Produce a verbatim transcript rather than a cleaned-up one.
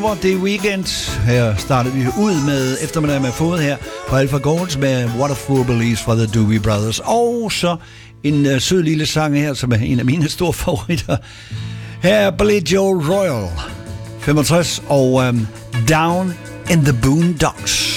Det er weekend. Her startede vi ud med eftermiddag med fod her på Alpha Gold med What a Fool Believes fra The Doobie Brothers. Og så en uh, sød lille sang her, som er en af mine store favoritter. Her er Billy Joel Royal, femogtres, og um, Down in the Boondocks.